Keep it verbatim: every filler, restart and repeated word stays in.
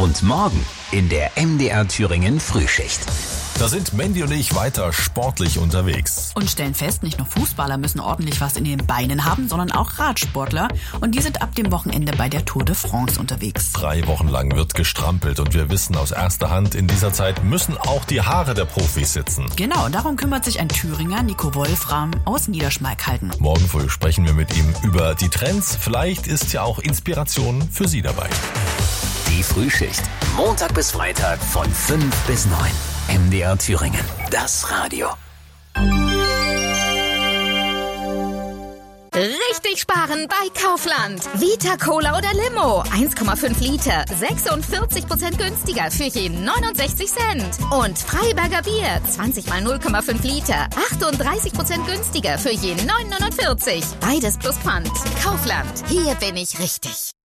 Und morgen in der M D R Thüringen Frühschicht. Da sind Mandy und ich weiter sportlich unterwegs. Und stellen fest, nicht nur Fußballer müssen ordentlich was in den Beinen haben, sondern auch Radsportler. Und die sind ab dem Wochenende bei der Tour de France unterwegs. Drei Wochen lang wird gestrampelt und wir wissen aus erster Hand, in dieser Zeit müssen auch die Haare der Profis sitzen. Genau, darum kümmert sich ein Thüringer, Nico Wolfram, aus Niederschmalkalden. Morgen früh sprechen wir mit ihm über die Trends. Vielleicht ist ja auch Inspiration für Sie dabei. Die Frühschicht. Montag bis Freitag von fünf bis neun. M D R Thüringen. Das Radio. Richtig sparen bei Kaufland. Vita Cola oder Limo. eins Komma fünf Liter. sechsundvierzig Prozent günstiger für je neunundsechzig Cent. Und Freiberger Bier. zwanzig mal null Komma fünf Liter. achtunddreißig Prozent günstiger für je neun Euro neunundvierzig. Beides plus Pfand. Kaufland. Hier bin ich richtig.